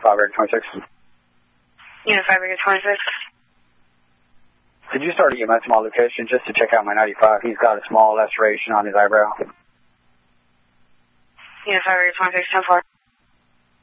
5 Area 26. Unit 5 Area 26. Could you start a EMS small location just to check out my 95? He's got a small laceration on his eyebrow. Unit 5 Area 26, 10-4.